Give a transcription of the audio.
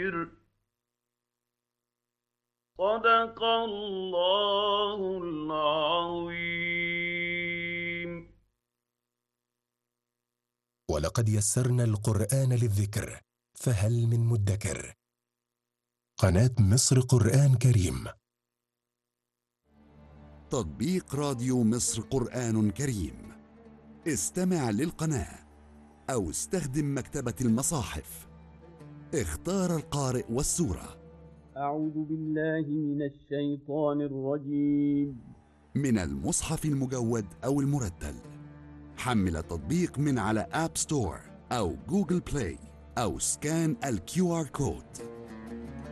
الذكر صدق الله العظيم. ولقد يسرنا القرآن للذكر فهل من مدكر. قناة مصر قرآن كريم. تطبيق راديو مصر قرآن كريم. استمع للقناة أو استخدم مكتبة المصاحف. اختار القارئ والسورة. أعوذ بالله من الشيطان الرجيم. من المصحف المجود أو المرتل. حمل التطبيق من على آب ستور أو جوجل بلاي أو سكان الكيو آر كود.